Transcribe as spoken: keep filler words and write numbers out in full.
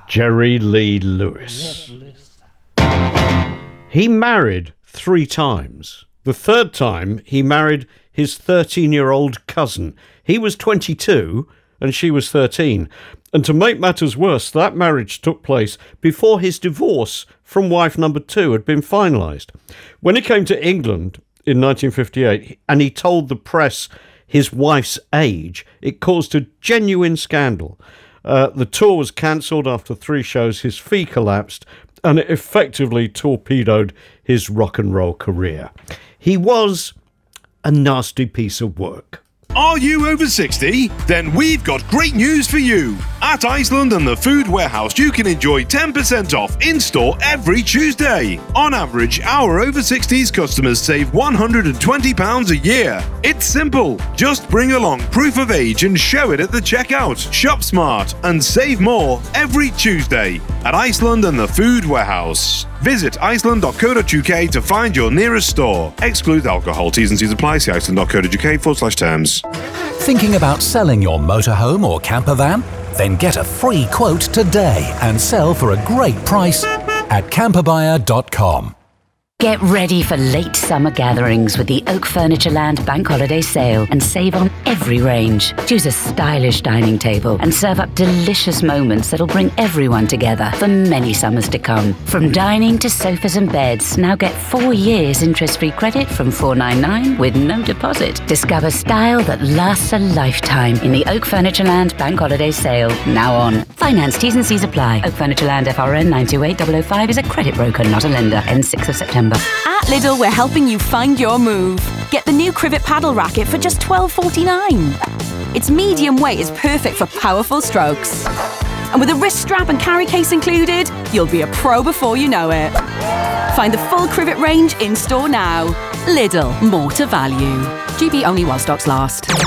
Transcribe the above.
Jerry Lee Lewis. He married three times. The third time, he married his thirteen-year-old cousin. He was twenty-two and she was thirteen. And to make matters worse, that marriage took place before his divorce from wife number two had been finalised. When he came to England in nineteen fifty-eight and he told the press his wife's age, it caused a genuine scandal. Uh, the tour was cancelled after three shows, his fee collapsed, and it effectively torpedoed his rock and roll career. He was a nasty piece of work. Are you over sixty? Then we've got great news for you. At Iceland and the Food Warehouse, you can enjoy ten percent off in-store every Tuesday. On average, our over sixties customers save one hundred twenty pounds a year. It's simple. Just bring along proof of age and show it at the checkout. Shop smart and save more every Tuesday at Iceland and the Food Warehouse. Visit iceland dot co dot uk to find your nearest store. Exclude alcohol. T's and C's apply. See iceland dot co dot uk forward slash terms. Thinking about selling your motorhome or camper van? Then get a free quote today and sell for a great price at camper buyer dot com. Get ready for late summer gatherings with the Oak Furnitureland Bank Holiday Sale and save on every range. Choose a stylish dining table and serve up delicious moments that'll bring everyone together for many summers to come. From dining to sofas and beds, now get four years interest-free credit from four ninety-nine with no deposit. Discover style that lasts a lifetime in the Oak Furnitureland Bank Holiday Sale, now on. Finance T's and C's apply. Oak Furnitureland F R N nine two eight zero zero five is a credit broker, not a lender. Ends sixth of September. At Lidl, we're helping you find your move. Get the new Crivet paddle racket for just twelve forty-nine. Its medium weight is perfect for powerful strokes. And with a wrist strap and carry case included, you'll be a pro before you know it. Find the full Crivet range in store now. Lidl, more to value. G B only while stocks last.